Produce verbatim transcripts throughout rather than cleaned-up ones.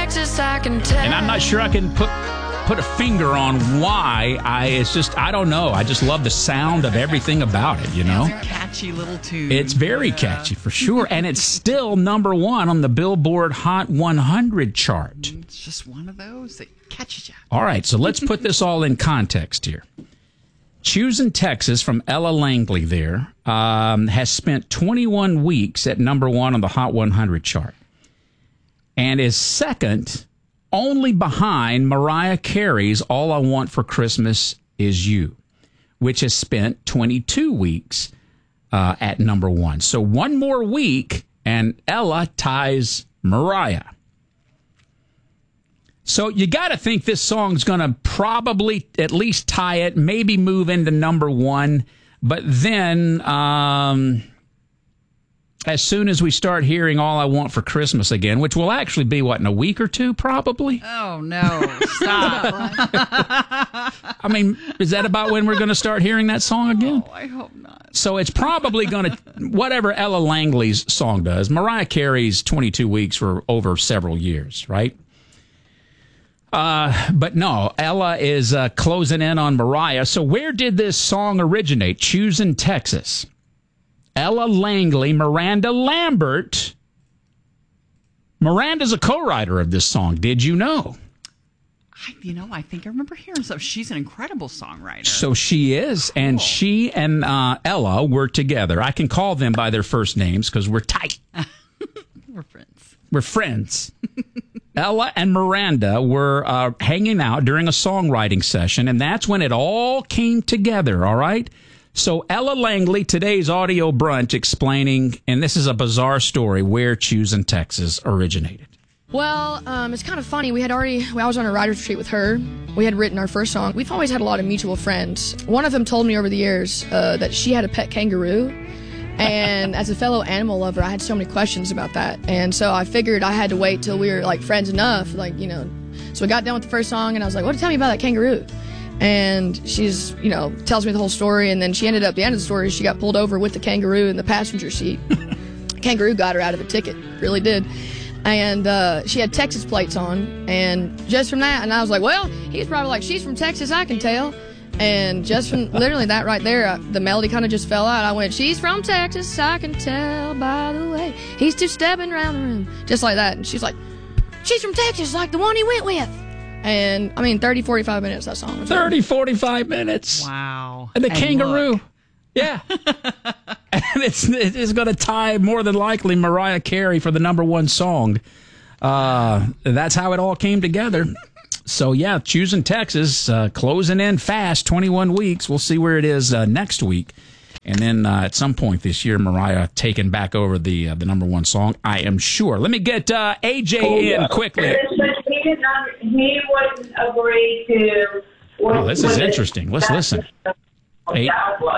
Texas, I can tell. And I'm not sure I can put put a finger on why. I it's just I don't know. I just love the sound of everything about it, you know. It's a catchy little tune. It's very yeah. catchy for sure, and it's still number one on the Billboard Hot one hundred chart. It's just one of those that catches you. All right, so let's put this all in context here. Choosing Texas from Ella Langley there um, has spent twenty-one weeks at number one on the Hot one hundred chart and is second only behind Mariah Carey's All I Want for Christmas Is You, which has spent twenty-two weeks uh, at number one. So one more week and Ella ties Mariah. So you got to think this song's going to probably at least tie it, maybe move into number one. But then um, as soon as we start hearing All I Want for Christmas again, which will actually be, what, in a week or two probably? Oh, no. Stop. I mean, is that about when we're going to start hearing that song again? Oh, I hope not. So it's probably going to, whatever Ella Langley's song does, Mariah Carey's twenty-two weeks for over several years, right? Uh, but no, Ella is uh, closing in on Mariah. So where did this song originate? Choosing Texas. Ella Langley, Miranda Lambert. Miranda's a co-writer of this song. Did you know? I, you know, I think I remember hearing so. She's an incredible songwriter. So she is, and Cool. she and uh, Ella were together. I can call them by their first names because we're tight. We're friends. We're friends. Ella and Miranda were uh, hanging out during a songwriting session, and that's when it all came together, all right? So Ella Langley, today's audio brunch, explaining, and this is a bizarre story, where Choosing Texas originated. Well, um, it's kind of funny. We had already, I was on a writer's retreat with her. We had written our first song. We've always had a lot of mutual friends. One of them told me over the years uh, that she had a pet kangaroo. And as a fellow animal lover, I had so many questions about that. And so I figured I had to wait till we were like friends enough, like, you know. So we got done with the first song and I was like, what, tell me about that kangaroo. And she's, you know, tells me the whole story. And then she ended up, the end of the story, she got pulled over with the kangaroo in the passenger seat. The kangaroo got her out of a ticket, really did. And uh, she had Texas plates on. And just from that, and I was like, well, he's probably like, she's from Texas, I can tell. And just from literally that right there, uh, the melody kind of just fell out. I went, she's from Texas, I can tell by the way he's two-stepping around the room. Just like that. And she's like, she's from Texas, like the one he went with. And, I mean, thirty, forty-five minutes, that song was thirty, forty-five minutes. Wow. And the And kangaroo. look. Yeah. And it's, it's going to tie, more than likely, Mariah Carey for the number one song. Uh, that's how it all came together. So, yeah, Choosing Texas, uh, closing in fast, twenty-one weeks. We'll see where it is uh, next week. And then uh, at some point this year, Mariah taking back over the uh, the number one song, I am sure. Let me get uh, A J oh, in yeah. quickly. He did not, he wouldn't agree to... Oh, this is interesting. Let's listen. Hey.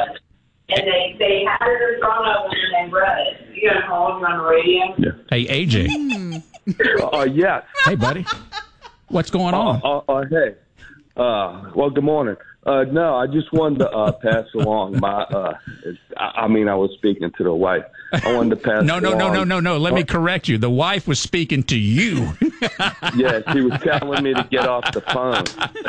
And they, they had it in front of them and they read it. You going to call him on the radio? Yeah. Hey, A J. uh, yeah. Hey, buddy. What's going on? Uh, uh, uh, hey. Uh, well, good morning. Uh, no, I just wanted to uh, pass along my. Uh, I, I mean, I was speaking to the wife. I wanted to pass. no, no, along. no, no, no, no. Let me correct you. The wife was speaking to you. Yeah, she was telling me to get off the phone.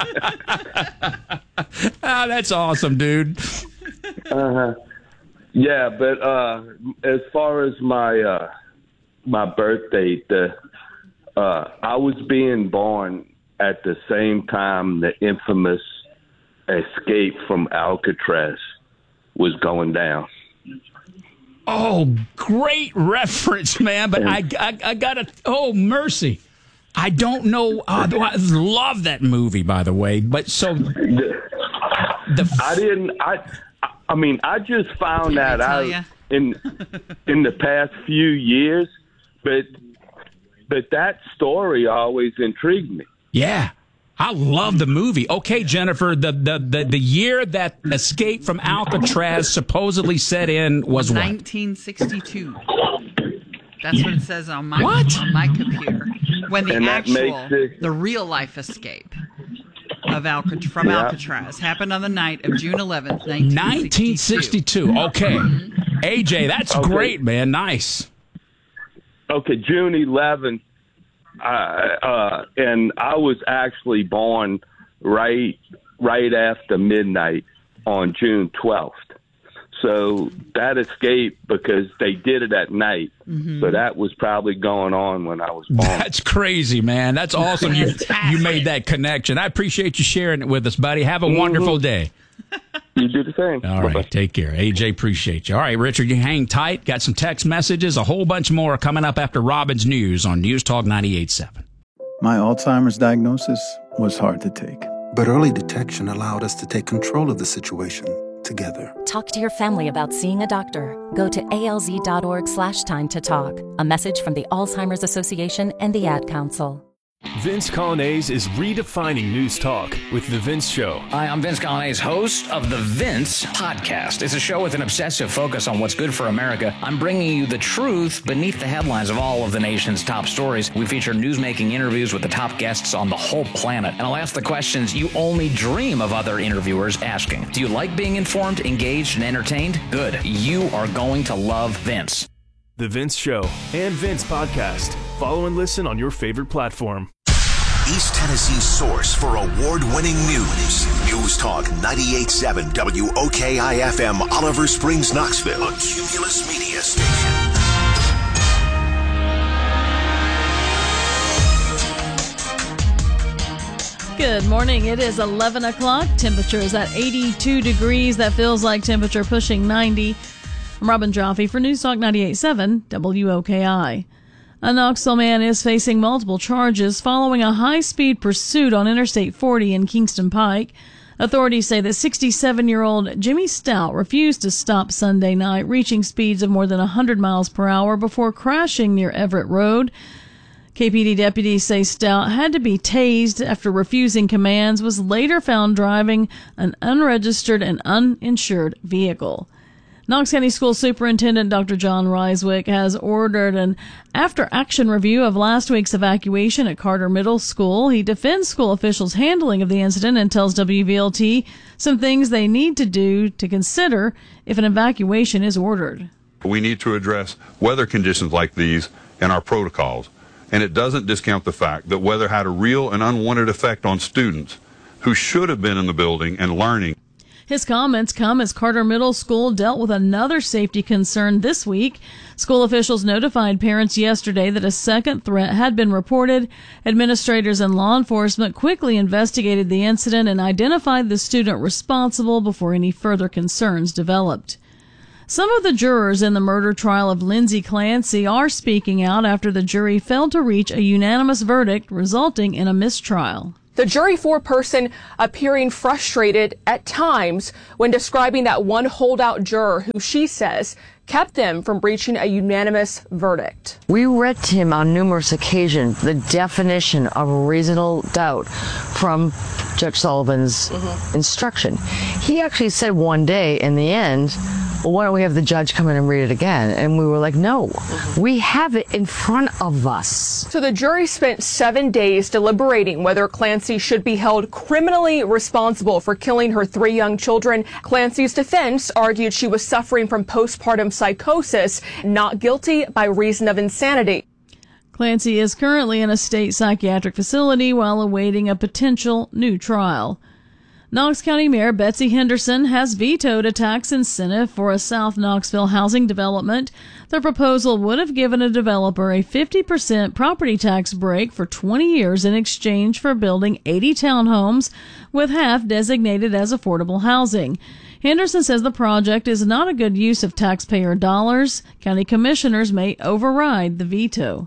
Ah, that's awesome, dude. Uh huh. Yeah, but uh, as far as my uh, my birth date, the uh, I was being born at the same time the infamous Escape from Alcatraz was going down. Oh, great reference, man! But I, I, I gotta. Oh, mercy! I don't know. Uh, I love that movie, by the way. But so the, the I didn't. I. I mean, I just found that out ya? in in the past few years, but but that story always intrigued me. Yeah. I love the movie. Okay, Jennifer, the, the, the, the year that Escape from Alcatraz supposedly set in was what? nineteen sixty-two. That's what it says on my What? on my computer. When the And that actual, makes it- the real life escape of Alcat- from Yeah. Alcatraz happened on the night of June eleventh, nineteen nineteen sixty-two. Okay. A J, that's Okay. great, man. Nice. Okay, June eleventh. I, uh, and I was actually born right right after midnight on June twelfth. So that escaped because they did it at night. Mm-hmm. So that was probably going on when I was born. That's crazy, man. That's awesome. you, you made that connection. I appreciate you sharing it with us, buddy. Have a mm-hmm. wonderful day. You do the same. All right. Bye-bye. Take care. A J, appreciate you. All right, Richard, you hang tight. Got some text messages, a whole bunch more coming up after Robin's News on News Talk ninety-eight point seven. My Alzheimer's diagnosis was hard to take. But early detection allowed us to take control of the situation together. Talk to your family about seeing a doctor. Go to alz.org slash time to talk. A message from the Alzheimer's Association and the Ad Council. Vince Coglianese is redefining news talk with The Vince Show. Hi, I'm Vince Coglianese, host of The Vince Podcast. It's a show with an obsessive focus on what's good for America. I'm bringing you the truth beneath the headlines of all of the nation's top stories. We feature newsmaking interviews with the top guests on the whole planet. And I'll ask the questions you only dream of other interviewers asking. Do you like being informed, engaged, and entertained? Good. You are going to love Vince. The Vince Show and Vince Podcast. Follow and listen on your favorite platform. East Tennessee's source for award-winning news. News Talk ninety-eight point seven W O K I F M, Oliver Springs, Knoxville. A Cumulus Media Station. Good morning. It is eleven o'clock. Temperature is at eighty-two degrees. That feels like temperature pushing ninety. I'm Robin Jaffe for News Talk ninety-eight point seven W O K I. A Knoxville man is facing multiple charges following a high-speed pursuit on Interstate forty in Kingston Pike. Authorities say that sixty-seven-year-old Jimmy Stout refused to stop Sunday night, reaching speeds of more than one hundred miles per hour before crashing near Everett Road. K P D deputies say Stout had to be tased after refusing commands, was later found driving an unregistered and uninsured vehicle. Knox County School Superintendent Doctor John Reiswick has ordered an after-action review of last week's evacuation at Carter Middle School. He defends school officials' handling of the incident and tells W V L T some things they need to do to consider if an evacuation is ordered. We need to address weather conditions like these in our protocols, and it doesn't discount the fact that weather had a real and unwanted effect on students who should have been in the building and learning. His comments come as Carter Middle School dealt with another safety concern this week. School officials notified parents yesterday that a second threat had been reported. Administrators and law enforcement quickly investigated the incident and identified the student responsible before any further concerns developed. Some of the jurors in the murder trial of Lindsay Clancy are speaking out after the jury failed to reach a unanimous verdict, resulting in a mistrial. The jury foreperson appearing frustrated at times when describing that one holdout juror who she says kept them from reaching a unanimous verdict. We read to him on numerous occasions the definition of reasonable doubt from Judge Sullivan's mm-hmm. instruction. He actually said one day in the end, well, why don't we have the judge come in and read it again? And we were like, no, we have it in front of us. So the jury spent seven days deliberating whether Clancy should be held criminally responsible for killing her three young children. Clancy's defense argued she was suffering from postpartum psychosis, not guilty by reason of insanity. Clancy is currently in a state psychiatric facility while awaiting a potential new trial. Knox County Mayor Betsy Henderson has vetoed a tax incentive for a South Knoxville housing development. The proposal would have given a developer a fifty percent property tax break for twenty years in exchange for building eighty townhomes, with half designated as affordable housing. Henderson says the project is not a good use of taxpayer dollars. County commissioners may override the veto.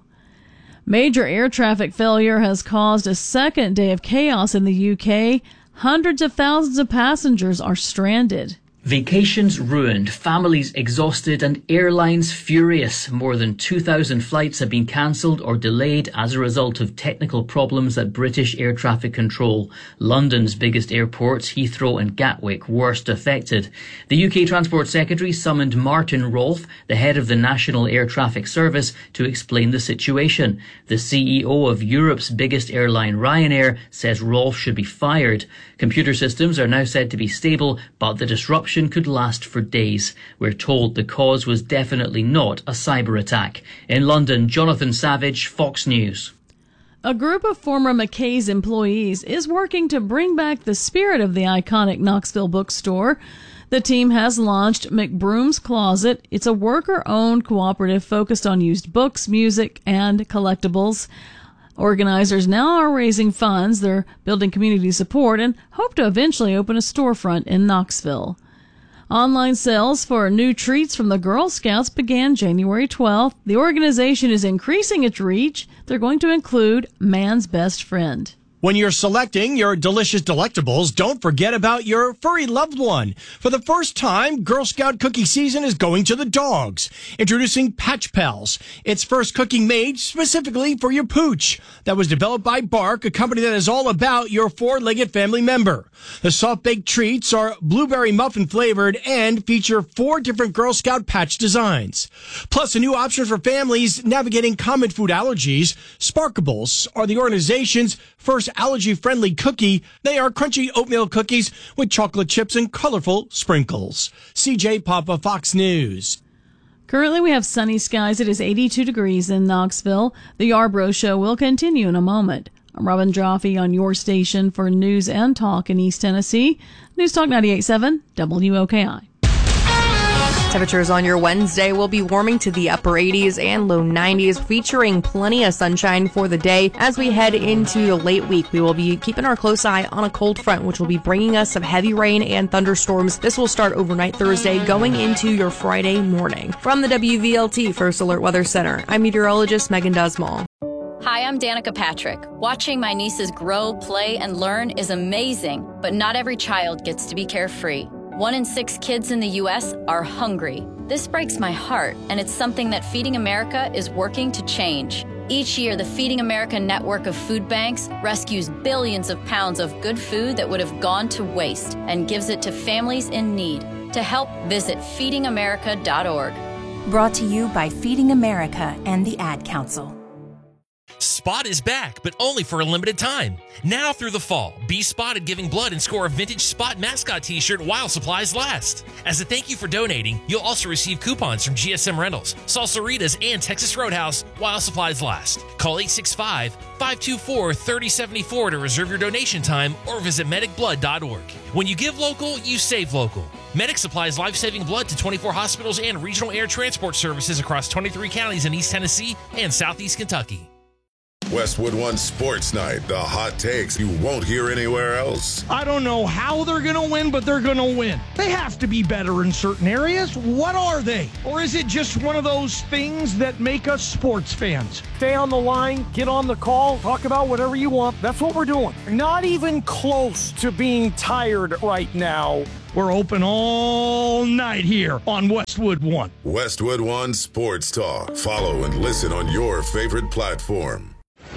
Major air traffic failure has caused a second day of chaos in the U K. Hundreds of thousands of passengers are stranded. Vacations ruined, families exhausted, and airlines furious. More than two thousand flights have been cancelled or delayed as a result of technical problems at British air traffic control. London's biggest airports, Heathrow and Gatwick, worst affected. The U K Transport Secretary summoned Martin Rolfe, the head of the National Air Traffic Service, to explain the situation. The C E O of Europe's biggest airline, Ryanair, says Rolfe should be fired. Computer systems are now said to be stable, but the disruption could last for days. We're told the cause was definitely not a cyber attack. In London, Jonathan Savage, Fox News. A group of former McKay's employees is working to bring back the spirit of the iconic Knoxville bookstore. The team has launched McBroom's Closet. It's a worker-owned cooperative focused on used books, music, and collectibles. Organizers now are raising funds. They're building community support and hope to eventually open a storefront in Knoxville. Online sales for new treats from the Girl Scouts began January twelfth. The organization is increasing its reach. They're going to include Man's Best Friend. When you're selecting your delicious delectables, don't forget about your furry loved one. For the first time, Girl Scout cookie season is going to the dogs. Introducing Patch Pals, its first cookie made specifically for your pooch. That was developed by Bark, a company that is all about your four-legged family member. The soft-baked treats are blueberry muffin flavored and feature four different Girl Scout patch designs. Plus, a new option for families navigating common food allergies. Sparkables are the organization's first allergy-friendly cookie. They are crunchy oatmeal cookies with chocolate chips and colorful sprinkles. C J Papa, Fox News. Currently, we have sunny skies. It is eighty-two degrees in Knoxville. The Yarbrough Show will continue in a moment. I'm Robin Joffe on your station for news and talk in East Tennessee. News Talk ninety-eight point seven W O K I. Temperatures on your Wednesday will be warming to the upper eighties and low nineties, featuring plenty of sunshine for the day. As we head into the late week, we will be keeping our close eye on a cold front, which will be bringing us some heavy rain and thunderstorms. This will start overnight Thursday, going into your Friday morning. From the W V L T First Alert Weather Center, I'm meteorologist Megan Dusmall. Hi, I'm Danica Patrick. Watching my nieces grow, play, and learn is amazing, but not every child gets to be carefree. One in six kids in the U S are hungry. This breaks my heart, and it's something that Feeding America is working to change. Each year, the Feeding America network of food banks rescues billions of pounds of good food that would have gone to waste and gives it to families in need. To help, visit feeding america dot org. Brought to you by Feeding America and the Ad Council. Spot is back, but only for a limited time. Now through the fall, be spotted giving blood and score a vintage Spot mascot t-shirt while supplies last. As a thank you for donating, you'll also receive coupons from G S M Rentals, Salsaritas, and Texas Roadhouse while supplies last. Call eight six five, five two four, three oh seven four to reserve your donation time or visit medic blood dot org. When you give local, you save local. Medic supplies life-saving blood to twenty-four hospitals and regional air transport services across twenty-three counties in East Tennessee and Southeast Kentucky. Westwood One Sports Night, the hot takes you won't hear anywhere else. I don't know how they're going to win, but they're going to win. They have to be better in certain areas. What are they? Or is it just one of those things that make us sports fans? Stay on the line, get on the call, talk about whatever you want. That's what we're doing. Not even close to being tired right now. We're open all night here on Westwood One. Westwood One Sports Talk. Follow and listen on your favorite platform.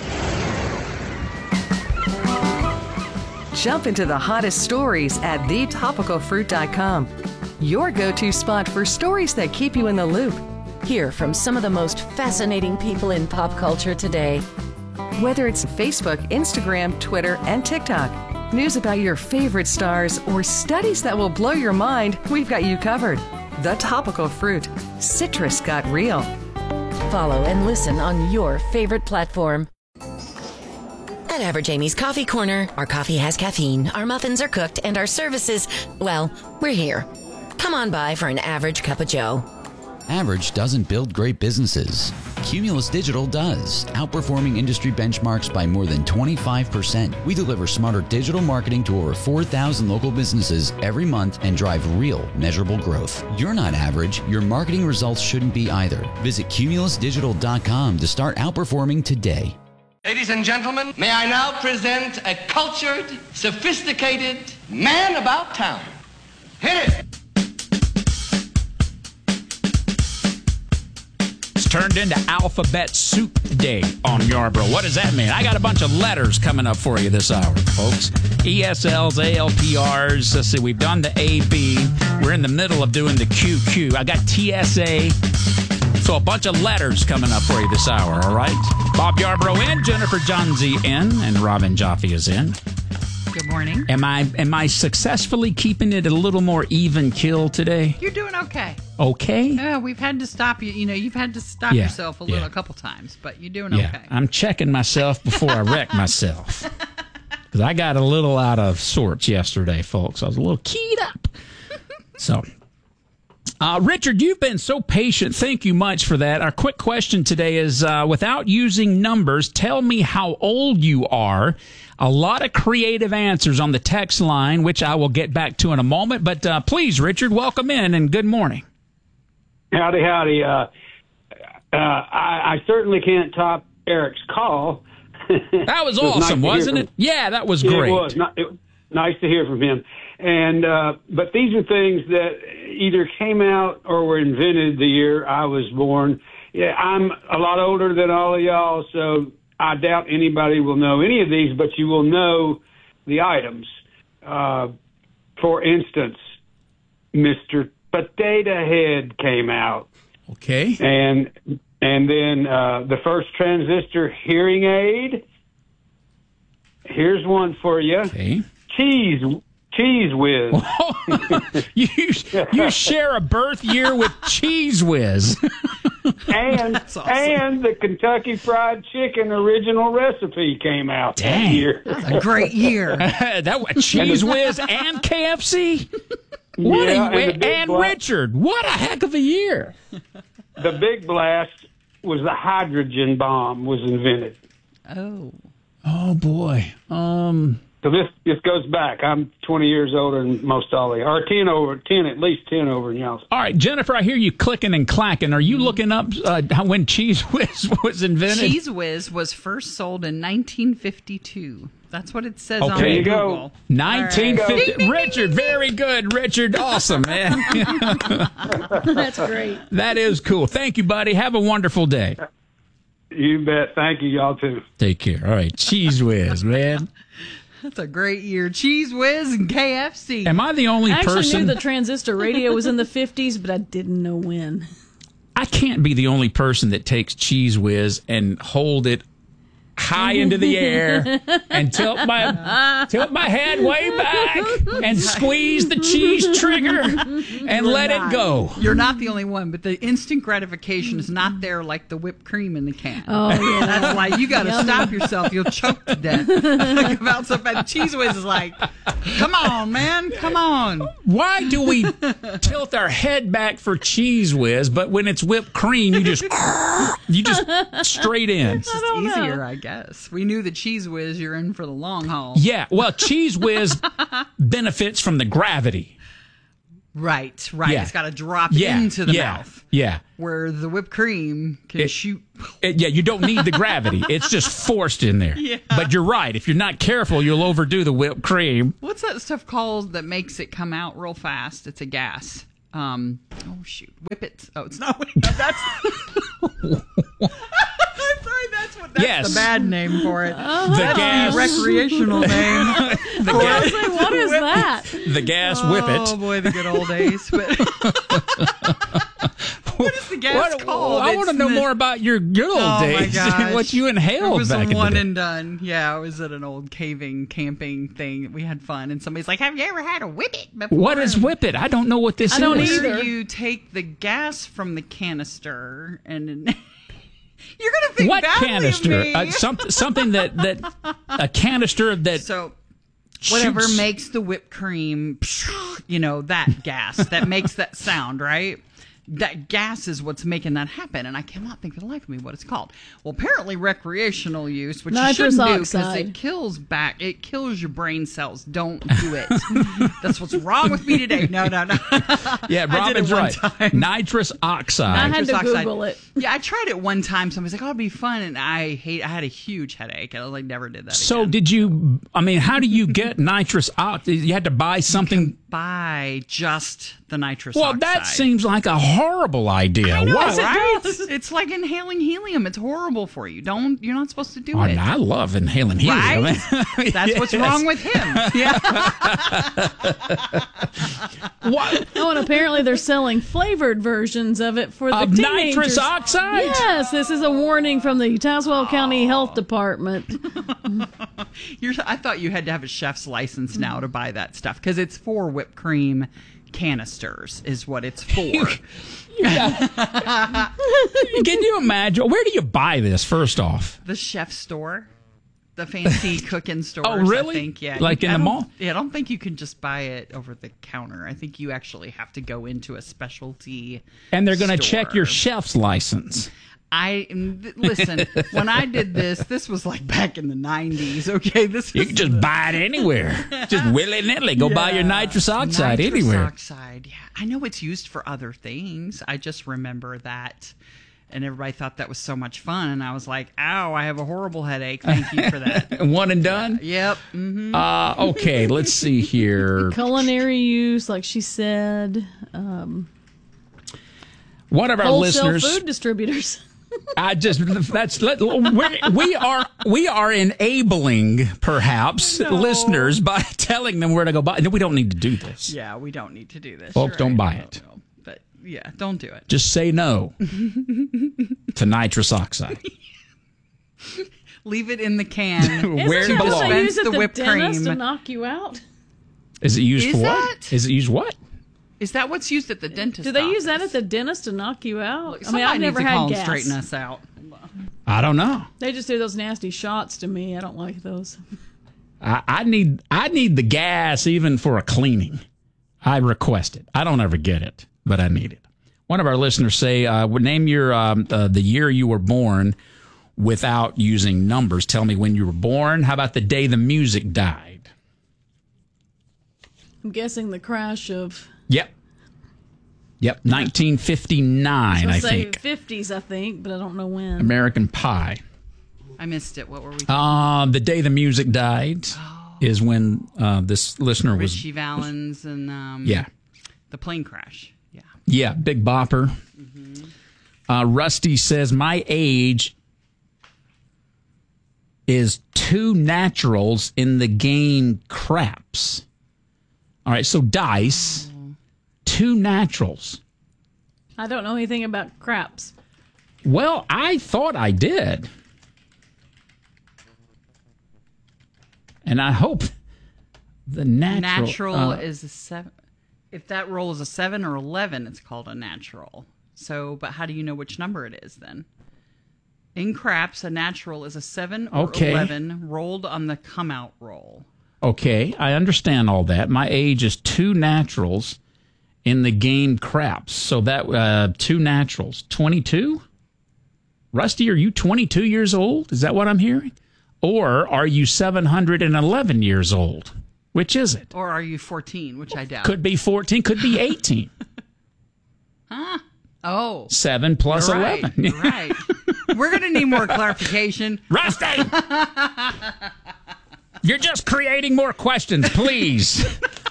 Jump into the hottest stories at the topical fruit dot com. Your go-to spot for stories that keep you in the loop. Hear from some of the most fascinating people in pop culture today. Whether it's Facebook, Instagram, Twitter, and TikTok, news about your favorite stars, or studies that will blow your mind, we've got you covered. The Topical Fruit. Citrus got real. Follow and listen on your favorite platform. At Average Amy's Coffee Corner, our coffee has caffeine, our muffins are cooked, and our services, well, we're here. Come on by for an average cup of joe. Average doesn't build great businesses. Cumulus Digital does, outperforming industry benchmarks by more than twenty-five percent. We deliver smarter digital marketing to over four thousand local businesses every month and drive real, measurable growth. You're not average. Your marketing results shouldn't be either. Visit cumulus digital dot com to start outperforming today. Ladies and gentlemen, may I now present a cultured, sophisticated man about town. Hit it! It's turned into Alphabet Soup Day on Yarbrough. What does that mean? I got a bunch of letters coming up for you this hour, folks. E S Ls, A L P Rs. Let's see, we've done the A B. We're in the middle of doing the Q Q. I got T S A. So a bunch of letters coming up for you this hour, all right? Bob Yarbrough in, Jennifer Johnsey in, and Robin Joffe is in. Good morning. Am I am I successfully keeping it a little more even kill today? You're doing okay. Okay? Yeah, we've had to stop you. You know, you've had to stop Yeah, yourself a little yeah. a couple times, but you're doing Yeah, okay. I'm checking myself before I wreck myself. Because I got a little out of sorts yesterday, folks. I was a little keyed up. So, uh, Richard, you've been so patient. Thank you much for that. Our quick question today is, uh, without using numbers, tell me how old you are. A lot of creative answers on the text line, which I will get back to in a moment. But uh, please, Richard, welcome in and good morning. Howdy, howdy. Uh, uh, I, I certainly can't top Eric's call. That was It was awesome, nice to hear wasn't from- it? Yeah, that was It great. was. Not, it, nice to hear from him. And uh, but these are things that either came out or were invented the year I was born. Yeah, I'm a lot older than all of y'all, so I doubt anybody will know any of these, but you will know the items. Uh, for instance, Mister Potato Head came out. Okay. And and then uh, the first transistor hearing aid. Here's one for you. Okay. Cheese Cheese Whiz. you you share a birth year with Cheese Whiz. and awesome. and the Kentucky Fried Chicken original recipe came out Dang. that year. That's a great year. that was Cheese Whiz and K F C. What Yeah, a, and the and, Big Black- Richard, what a heck of a year! The big blast was the hydrogen bomb was invented. Oh. Oh boy. Um. So this this goes back. I'm twenty years older than most all of you, or ten over ten, at least ten over in y'all. All right, Jennifer, I hear you clicking and clacking. Are you looking up uh, how- when Cheese Whiz was invented? Cheese Whiz was first sold in nineteen fifty-two. That's what it says Okay. on There you go. Google. nineteen fifty. All right. Ding, ding, Richard, very good. Richard, awesome, man. That's great. That is cool. Thank you, buddy. Have a wonderful day. You bet. Thank you, y'all too. Take care. All right, Cheese Whiz, man. That's a great year. Cheese Whiz and K F C. Am I the only I actually person? knew the transistor radio was in the fifties, but I didn't know when. I can't be the only person that takes Cheese Whiz and hold it high into the air and tilt my tilt my head way back and squeeze the cheese trigger and let it go. You're not the only one, but the instant gratification is not there like the whipped cream in the can. Oh, yeah. That's why you got to Yummy. stop yourself. You'll choke to death. Think about something. Cheese Whiz is like, come on, man, come on. Why do we tilt our head back for Cheese Whiz, but when it's whipped cream, you just you just straight in? It's just easier, I guess. We knew the Cheese Whiz, you're in for the long haul. Yeah, well, Cheese Whiz benefits from the gravity. Right, right. Yeah. It's got to drop Yeah, into the yeah, mouth. yeah. Where the whipped cream can It- shoot. It- yeah, you don't need the gravity. It's just forced in there. Yeah. But you're right. If you're not careful, you'll overdo the whipped cream. What's that stuff called that makes it come out real fast? It's a gas. Um. Oh shoot! Whip it. Oh, it's not. No, that's. I'm sorry. That's what. That's Yes. the bad name for it. Uh-huh. The That's gas. recreational name. The For- gas. Honestly, what is Whip it. that? The gas whip Oh it. boy, the good old days. But what is the gas What- called? I want to It's know the- more about your good old Oh my days. gosh. What you It inhaled was back a in the one day. and done. Yeah, I was at an old caving camping thing. We had fun, and somebody's like, "Have you ever had a whip it before?" What is whip it? I don't know what this I don't is. either. Where you take the gas from the canister and you're gonna think What badly canister? of me. Uh, some, something that, that a canister that so whatever shoots- makes the whipped cream, you know, that gas that makes that sound, right? That gas is what's making that happen, and I cannot think for the life of me what it's called. Well, apparently recreational use, which Nitrous you shouldn't do because oxide. it kills back, it kills your brain cells. Don't do it. That's what's wrong with me today. No, no, no. Yeah, I did it Robin's one right. time. Nitrous oxide. I had to Nitrous oxide. Google it. Yeah, I tried it one time. Somebody's like, "Oh, it'd be fun," and I hate. I had a huge headache, and I like never did that. So again. did you? I mean, how do you get nitrous oxide? You had to buy something. buy just the nitrous Well, oxide. that seems like a horrible idea. I know, What? right? It's like inhaling helium. It's horrible for you. Don't. You're not supposed to do Oh, it. I love inhaling helium. Right? That's what's Yes. wrong with him. Yeah. What? Oh, and apparently they're selling flavored versions of it for the Of teenagers. nitrous oxide? Yes, this is a warning from the Tazewell County Health Department. You're, I thought you had to have a chef's license now to buy that stuff because it's for whipped cream canisters is what it's for. Can you imagine? Where do you buy this, first off? The chef store. The fancy cooking stores. Oh, really? I think, yeah. Like in I the don't- mall? Yeah, I don't think you can just buy it over the counter. I think you actually have to go into a specialty And they're going to store. check your chef's license. I th- listen. When I did this, this was like back in the nineties. Okay, this You was can just buy it anywhere. Just willy nilly. Go buy your Yeah. nitrous oxide nitrous anywhere. oxide. Yeah, I know it's used for other things. I just remember that, and everybody thought that was so much fun. And I was like, "Ow, I have a horrible headache. Thank you for that." One and done? Yep. Mm-hmm. Uh, okay, let's see here. Culinary use, like she said. Um, One of our wholesale listeners. food distributors. I just that's let, we're, we are we are enabling perhaps No. listeners by telling them where to go buy. No, we don't need to do this. Yeah, we don't need to do this. Folks, You're don't right. buy it. But yeah, don't do it. Just say no to nitrous oxide. Leave it in the can. Where it Isn't that what belongs. they use at The the, whipped dentist cream. to knock you out? Is it used Is for that- what? Is it used what? Is that what's used at the dentist? Do they use that office? at the dentist to knock you out? I mean, Somebody I've never needs to had call and gas. straighten us out. I don't know. They just do those nasty shots to me. I don't like those. I, I need I need the gas even for a cleaning. I request it. I don't ever get it, but I need it. One of our listeners say, uh, would name your um, uh, the year you were born without using numbers. Tell me when you were born. How about the day the music died? I'm guessing the crash of. Yep. Yep. nineteen fifty-nine, I I was gonna say think. fifties, I think, but I don't know when. American Pie. I missed it. What were we? Uh, the day the music died is when uh, this listener was. Richie Valens and um, Yeah. the plane crash. Yeah. Yeah, Big Bopper. Uh, Rusty says, my age is two naturals in the game craps. All right, so dice, two naturals. I don't know anything about craps. Well, I thought I did. And I hope the natural... Natural uh, is a seven. If that roll is a seven or eleven, it's called a natural. So, but how do you know which number it is then? In craps, a natural is a seven or Okay. eleven rolled on the come out roll. Okay, I understand all that. My age is two naturals in the game craps. So that uh, two naturals, twenty-two? Rusty, are you twenty-two years old? Is that what I'm hearing? Or are you seven hundred eleven years old? Which is it? Or are you fourteen, which I doubt. Could be fourteen, could be eighteen. Huh? Oh. seven plus You're right, eleven. you're right. We're going to need more clarification. Rusty! You're just creating more questions, please.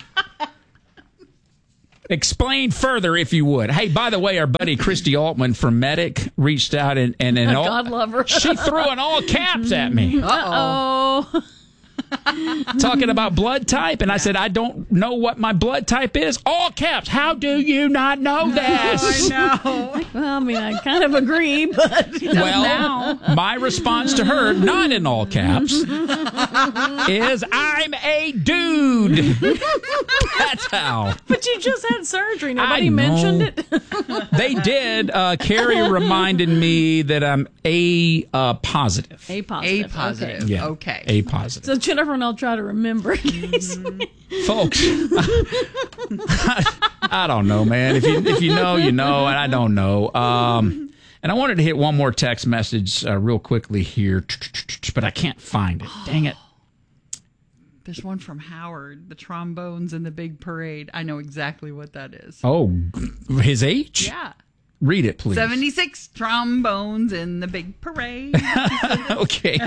Explain further if you would. Hey, by the way, our buddy Christy Altman from Medic reached out and, and, and all, God love her. she threw in all caps at me. Uh-oh. Talking about blood type, and I said, I don't know what my blood type is. All caps. How do you not know this? I know. Well, I mean, I kind of agree, but Well, now. my response to her, not in all caps, is I'm a dude. That's how. But you just had surgery. Nobody I mentioned know. it. They did. Uh, Carrie reminded me that I'm A uh, positive. A positive. A positive. Okay. Yeah. Okay. A positive. So Jennifer and I'll try to remember. Folks, I don't know, man. If you if you know, you know, and I don't know. Um, and I wanted to hit one more text message uh, real quickly here, but I can't find it. Dang it. There's one from Howard, the trombones in the big parade. I know exactly what that is. Oh, his age? Yeah. Read it, please. seventy-six trombones in the big parade. Okay.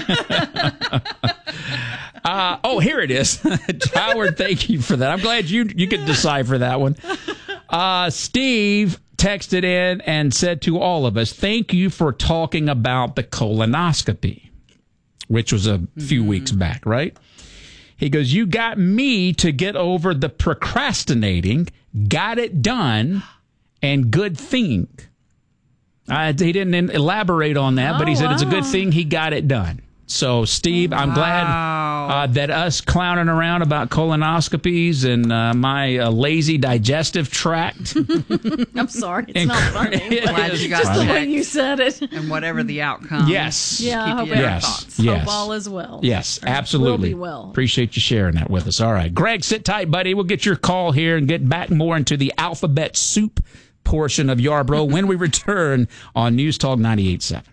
uh, oh, here it is. Howard, thank you for that. I'm glad you you could decipher that one. Uh, Steve texted in and said to all of us, thank you for talking about the colonoscopy, which was a few mm-hmm. weeks back, right? He goes, you got me to get over the procrastinating, got it done, and good thing. Uh, he didn't elaborate on that, oh, but he said wow. It's a good thing he got it done. So, Steve, I'm wow. glad uh, that us clowning around about colonoscopies and uh, my uh, lazy digestive tract. I'm sorry, it's not funny. Glad you got just the checked. way you said it. And whatever the outcome. Yes. Yeah, I keep hope, you in our yes. thoughts. Yes. hope all is well. Yes, Or absolutely. Will be well. Appreciate you sharing that with us. All right. Greg, sit tight, buddy. We'll get your call here and get back more into the alphabet soup portion of Yarbrough when we return on News Talk ninety-eight point seven.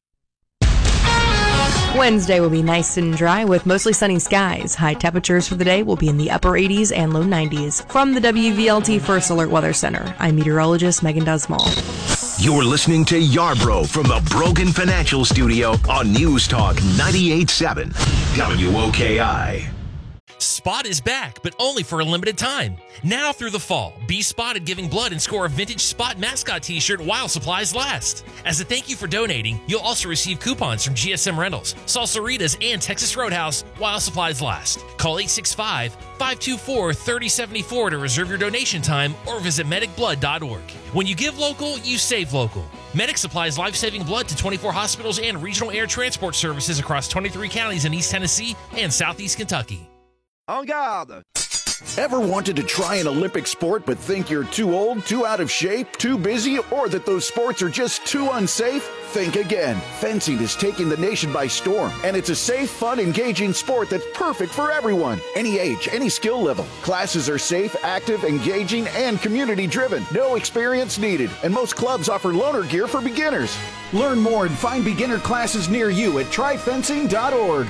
Wednesday will be nice and dry with mostly sunny skies. High temperatures for the day will be in the upper eighties and low nineties. From the W V L T First Alert Weather Center, I'm meteorologist Megan Dusmall. You're listening to Yarbrough from the Brogan Financial Studio on News Talk ninety-eight point seven W O K I. Spot is back, but only for a limited time. Now through the fall, be spotted giving blood and score a vintage Spot mascot t-shirt while supplies last. As a thank you for donating, you'll also receive coupons from G S M Rentals, Salsaritas, and Texas Roadhouse while supplies last. Call eight six five, five two four, three oh seven four to reserve your donation time or visit medic blood dot org. When you give local, you save local. Medic supplies life-saving blood to twenty-four hospitals and regional air transport services across twenty-three counties in East Tennessee and Southeast Kentucky. En garde! Ever wanted to try an Olympic sport but think you're too old, too out of shape, too busy, or that those sports are just too unsafe? Think again. Fencing is taking the nation by storm, and it's a safe, fun, engaging sport that's perfect for everyone. Any age, any skill level. Classes are safe, active, engaging, and community-driven. No experience needed, and most clubs offer loaner gear for beginners. Learn more and find beginner classes near you at try fencing dot org.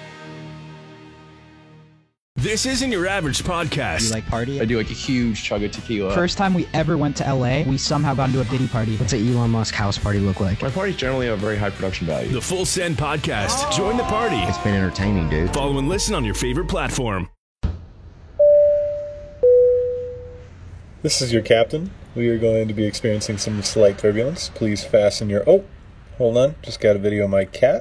This isn't your average podcast. You like party? I do like a huge chug of tequila. First time we ever went to L A, we somehow got into a Diddy party. What's an Elon Musk house party look like? My parties generally have very high production value. The Full Send Podcast. Oh. Join the party. It's been entertaining, dude. Follow and listen on your favorite platform. This is your captain. We are going to be experiencing some slight turbulence. Please fasten your... Oh, hold on. Just got a video of my cat.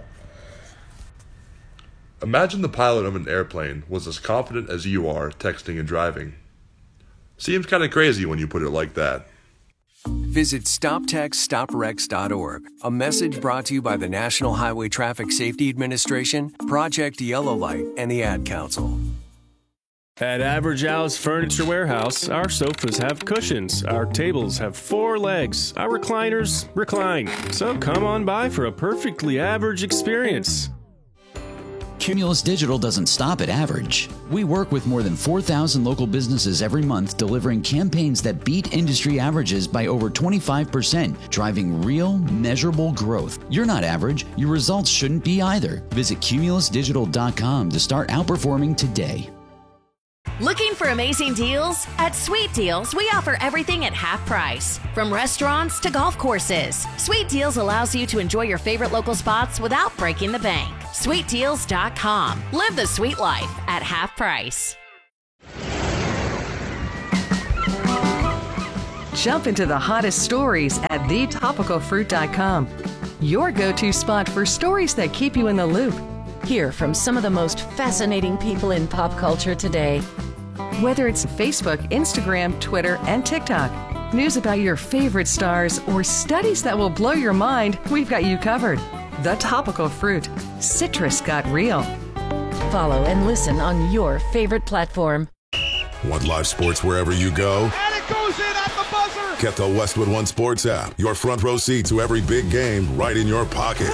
Imagine the pilot of an airplane was as confident as you are texting and driving. Seems kind of crazy when you put it like that. Visit stop text stop wrecks dot org. A message brought to you by the National Highway Traffic Safety Administration, Project Yellow Light, and the Ad Council. At Average Al's Furniture Warehouse, our sofas have cushions, our tables have four legs, our recliners recline. So come on by for a perfectly average experience. Cumulus Digital doesn't stop at average. We work with more than four thousand local businesses every month, delivering campaigns that beat industry averages by over twenty-five percent, driving real, measurable growth. You're not average. Your results shouldn't be either. Visit cumulus digital dot com to start outperforming today. Looking for amazing deals? At Sweet Deals, we offer everything at half price. From restaurants to golf courses, Sweet Deals allows you to enjoy your favorite local spots without breaking the bank. sweet deals dot com. Live the sweet life at half price. Jump into the hottest stories at the topical fruit dot com. Your go-to spot for stories that keep you in the loop. Hear from some of the most fascinating people in pop culture today. Whether it's Facebook, Instagram, Twitter, and TikTok, news about your favorite stars, or studies that will blow your mind, we've got you covered. The Topical Fruit. Citrus got real. Follow and listen on your favorite platform. Want live sports wherever you go? And it goes in at the buzzer! Get the Westwood One Sports app. Your front row seat to every big game right in your pocket.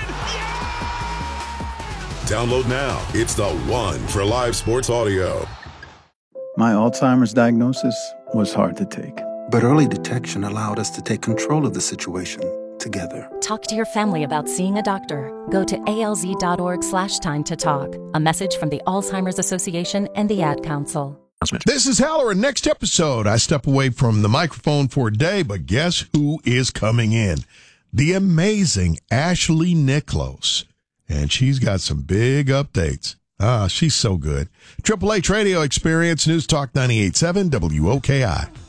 Download now. It's the one for live sports audio. My Alzheimer's diagnosis was hard to take. But early detection allowed us to take control of the situation together. Talk to your family about seeing a doctor. Go to alz.org slash time to talk. A message from the Alzheimer's Association and the Ad Council. This is Halloran. Next episode, I step away from the microphone for a day, but guess who is coming in? The amazing Ashley Nicholas. And she's got some big updates. Ah, she's so good. Triple H Radio Experience, News Talk ninety-eight point seven W O K I.